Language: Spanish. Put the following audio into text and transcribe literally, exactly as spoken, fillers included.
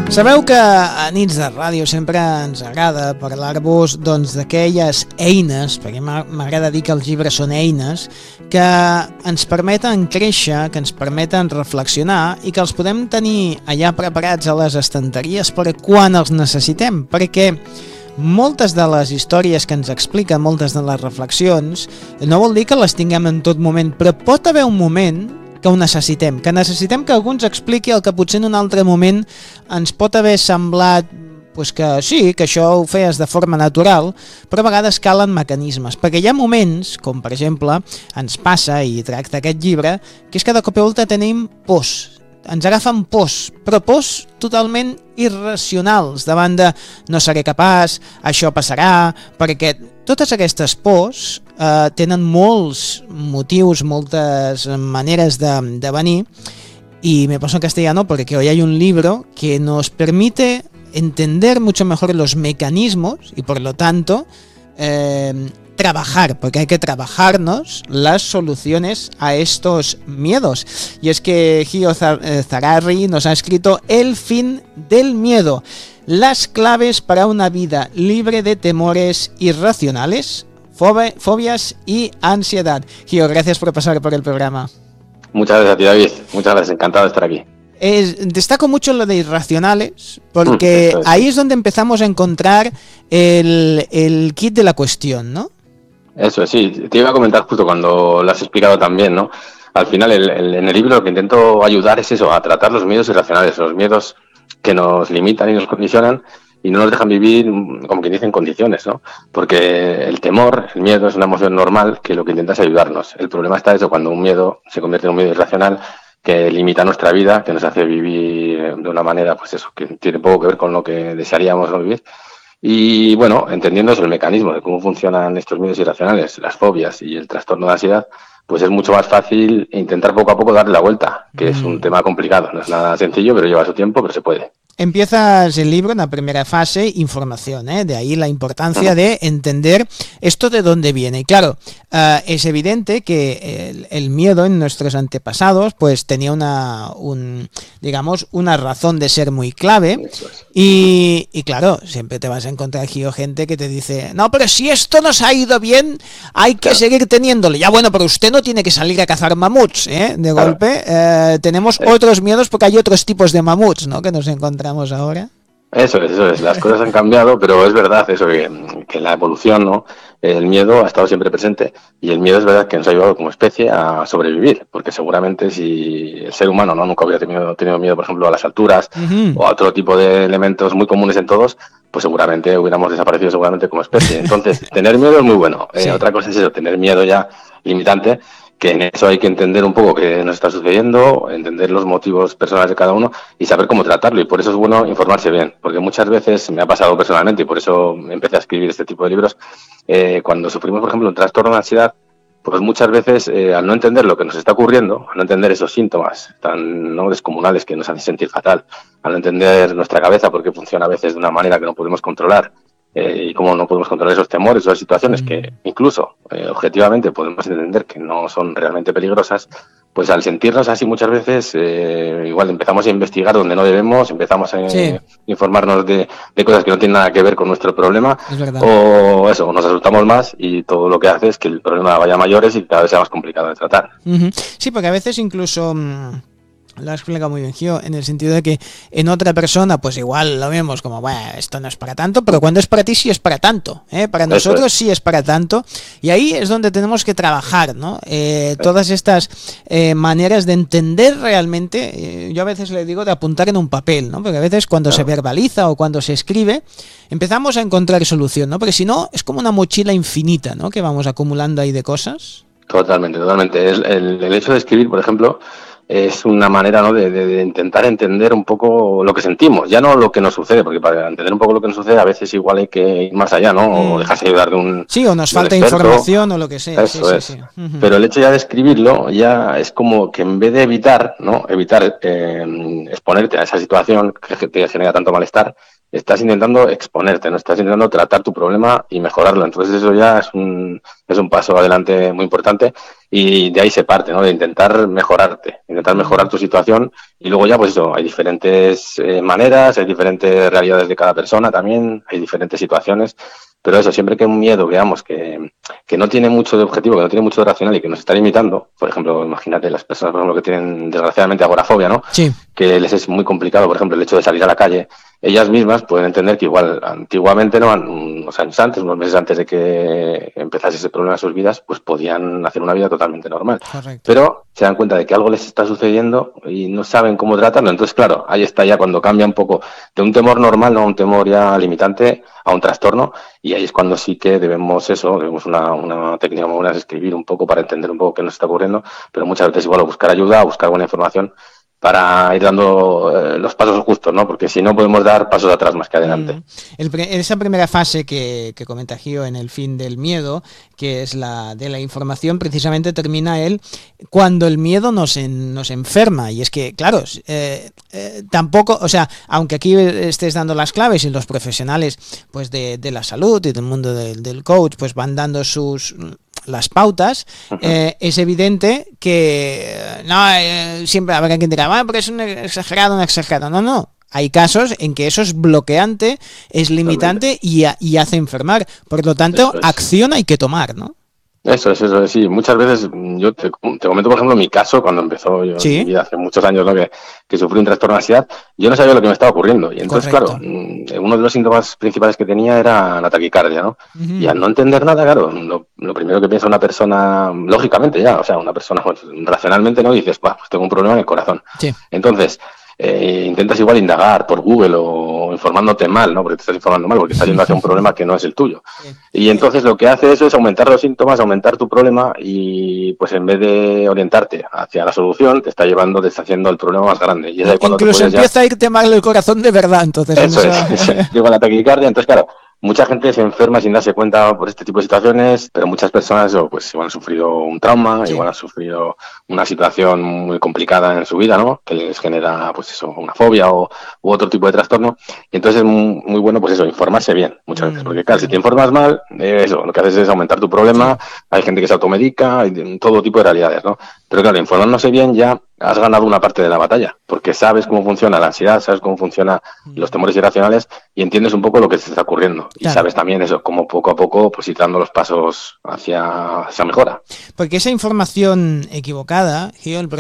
Sabeu que a Nits de Ràdio sempre ens agrada parlar-vos doncs, d'aquelles eines, perquè m'agrada dir que els llibres són eines, que ens permeten créixer, que ens permeten reflexionar i que els podem tenir allà preparats a les estanteries per quan els necessitem, perquè moltes de les històries que ens expliquen, moltes de les reflexions, no vol dir que les tinguem en tot moment, però pot haver un moment que ho necessitem, que necessitem que algú ens expliqui el que potser en un altre moment ens pot haver semblat pues que sí, que això ho feies de forma natural, però a vegades calen mecanismes, perquè hi ha moments, com per exemple ens passa i tracta aquest llibre, que és que de cop i volta tenim pors, ens agafen pors, però pors totalment irracionals, davant de no seré capaç, això passarà, perquè totes aquestes pors eh, tenen molts motius, moltes maneres de, de venir, y me paso en castellano porque hoy hay un libro que nos permite entender mucho mejor los mecanismos y por lo tanto eh, trabajar, porque hay que trabajarnos las soluciones a estos miedos. Y es que Gio Zararri nos ha escrito El fin del miedo, las claves para una vida libre de temores irracionales, fob- fobias y ansiedad. Gio, gracias por pasar por el programa. Muchas gracias a ti, David. Muchas gracias, encantado de estar aquí. Es, destaco mucho lo de irracionales, porque mm, es, ahí es donde empezamos a encontrar el, el kit de la cuestión, ¿no? Eso es, sí, te iba a comentar justo cuando lo has explicado también, ¿no? Al final, el, el, en el libro lo que intento ayudar es eso, a tratar los miedos irracionales, los miedos que nos limitan y nos condicionan y no nos dejan vivir, como quien dice, en condiciones, ¿no? Porque el temor, el miedo es una emoción normal que lo que intenta es ayudarnos. El problema está eso, cuando un miedo se convierte en un miedo irracional que limita nuestra vida, que nos hace vivir de una manera, pues eso, que tiene poco que ver con lo que desearíamos no vivir. Y bueno, entendiendo eso, el mecanismo de cómo funcionan estos miedos irracionales, las fobias y el trastorno de ansiedad, pues es mucho más fácil intentar poco a poco darle la vuelta, que mm. es un tema complicado, no es nada sencillo, pero lleva su tiempo, pero se puede. Empiezas el libro en la primera fase, información, ¿eh? De ahí la importancia de entender esto de dónde viene. Y claro, uh, es evidente que el, el miedo en nuestros antepasados pues tenía una, un, digamos, una razón de ser muy clave y, y claro, siempre te vas a encontrar aquí gente que te dice, no, pero si esto nos ha ido bien, hay que claro. seguir teniéndole. Ya bueno, pero usted no tiene que salir a cazar mamuts, ¿eh? De claro. golpe. Uh, tenemos sí. otros miedos porque hay otros tipos de mamuts, ¿no? Que nos encontramos ahora. Eso es, eso es. Las cosas han cambiado, pero es verdad eso que, que la evolución, ¿no? El miedo ha estado siempre presente y el miedo es verdad que nos ha ayudado como especie a sobrevivir, porque seguramente si el ser humano no nunca hubiera tenido, tenido miedo, por ejemplo, a las alturas uh-huh. o a otro tipo de elementos muy comunes en todos, pues seguramente hubiéramos desaparecido seguramente como especie. Entonces, tener miedo es muy bueno. Sí. Eh, otra cosa es eso, tener miedo ya limitante, que en eso hay que entender un poco qué nos está sucediendo, entender los motivos personales de cada uno y saber cómo tratarlo. Y por eso es bueno informarse bien, porque muchas veces me ha pasado personalmente y por eso empecé a escribir este tipo de libros. Eh, cuando sufrimos, por ejemplo, un trastorno de ansiedad, pues muchas veces eh, al no entender lo que nos está ocurriendo, al no entender esos síntomas tan no descomunales que nos hacen sentir fatal, al no entender nuestra cabeza porque funciona a veces de una manera que no podemos controlar, Eh, y cómo no podemos controlar esos temores, esas situaciones que incluso eh, objetivamente podemos entender que no son realmente peligrosas, pues al sentirnos así muchas veces eh, igual empezamos a investigar donde no debemos, empezamos a sí. informarnos de, de cosas que no tienen nada que ver con nuestro problema, o eso, nos asustamos más y todo lo que hace es que el problema vaya a mayores y cada vez sea más complicado de tratar. Uh-huh. Sí, porque a veces incluso... Mmm... Lo ha explicado muy bien, Gio, en el sentido de que en otra persona, pues igual lo vemos como, bueno, esto no es para tanto, pero cuando es para ti sí es para tanto, ¿eh? Para nosotros es. sí es para tanto, y ahí es donde tenemos que trabajar, ¿no? Eh, todas estas eh, maneras de entender realmente, eh, yo a veces le digo de apuntar en un papel, ¿no? Porque a veces cuando claro. se verbaliza o cuando se escribe, empezamos a encontrar solución, ¿no? Porque si no, es como una mochila infinita, ¿no? Que vamos acumulando ahí de cosas. Totalmente, totalmente. El, el, el hecho de escribir, por ejemplo, es una manera, ¿no?, de, de, de intentar entender un poco lo que sentimos, ya no lo que nos sucede, porque para entender un poco lo que nos sucede a veces igual hay que ir más allá, ¿no? Mm. O dejarse ayudar de un Sí, o nos falta experto, información o lo que sea. Eso sí, es. Sí, sí. Uh-huh. Pero el hecho ya de escribirlo ya es como que en vez de evitar, ¿no? Evitar eh, exponerte a esa situación que te genera tanto malestar, estás intentando exponerte, no estás intentando tratar tu problema y mejorarlo. Entonces eso ya es un, es un paso adelante muy importante y de ahí se parte, ¿no? De intentar mejorarte, intentar mejorar tu situación y luego ya pues eso, hay diferentes eh, maneras, hay diferentes realidades de cada persona también, hay diferentes situaciones. Pero eso, siempre que un miedo veamos que, que no tiene mucho de objetivo, que no tiene mucho de racional y que nos está limitando, por ejemplo, imagínate las personas, por ejemplo, que tienen desgraciadamente agorafobia, ¿no? Sí. Que les es muy complicado, por ejemplo, el hecho de salir a la calle, ellas mismas pueden entender que igual antiguamente, no, unos años antes, unos meses antes de que empezase ese problema en sus vidas, pues podían hacer una vida totalmente normal. Correcto. Pero se dan cuenta de que algo les está sucediendo y no saben cómo tratarlo. Entonces, claro, ahí está ya cuando cambia un poco de un temor normal, no a un temor ya limitante, a un trastorno. Y ahí es cuando sí que debemos eso, debemos una, una técnica muy buena es escribir un poco para entender un poco qué nos está ocurriendo, pero muchas veces igual buscar ayuda, buscar buena información para ir dando eh, los pasos justos, ¿no? Porque si no podemos dar pasos atrás más que adelante. Mm. El, esa primera fase que, que comenta Gio en El fin del miedo, que es la de la información, precisamente termina él cuando el miedo nos, en, nos enferma. Y es que, claro, eh, eh, tampoco, o sea, aunque aquí estés dando las claves y los profesionales pues de, de la salud y del mundo del, del coach pues van dando sus... las pautas, eh, es evidente que no, eh, siempre habrá quien diga, ah, porque es un exagerado, un exagerado. No, no. Hay casos en que eso es bloqueante, es limitante y, y hace enfermar. Por lo tanto, es. acción hay que tomar, ¿no? Eso es, eso es, sí. Muchas veces, yo te, te comento, por ejemplo, mi caso, cuando empezó yo ¿Sí? en mi vida, hace muchos años, ¿no? que, que sufrí un trastorno de ansiedad, yo no sabía lo que me estaba ocurriendo. Y entonces, Correcto. claro, uno de los síntomas principales que tenía era la taquicardia, ¿no? Uh-huh. Y al no entender nada, claro, lo, lo primero que piensa una persona, lógicamente ya, o sea, una persona pues, racionalmente, ¿no? Dices, pues tengo un problema en el corazón. Sí. Entonces, Eh, intentas igual indagar por Google o informándote mal, ¿no? Porque te estás informando mal, porque estás yendo hacia un problema que no es el tuyo. Y entonces lo que hace eso es aumentar los síntomas, aumentar tu problema y pues en vez de orientarte hacia la solución, te está llevando, te está haciendo el problema más grande. Y es ahí cuando Incluso empieza ya... a irte mal el corazón de verdad, entonces. Eso es, eso es. Llega la taquicardia, entonces claro, mucha gente se enferma sin darse cuenta por este tipo de situaciones, pero muchas personas pues igual han sufrido un trauma, sí. igual han sufrido una situación muy complicada en su vida, ¿no? Que les genera pues eso, una fobia o u otro tipo de trastorno. Y entonces es muy, muy bueno pues eso, informarse bien muchas veces, porque claro, si te informas mal, eh, eso, lo que haces es aumentar tu problema, hay gente que se automedica, hay todo tipo de realidades, ¿no? Pero claro, informándose bien ya has ganado una parte de la batalla, porque sabes cómo funciona la ansiedad, sabes cómo funcionan los temores irracionales y entiendes un poco lo que te está ocurriendo. Y claro. sabes también eso, cómo poco a poco pues ir dando los pasos hacia esa mejora. Porque esa información equivocada, Gio, el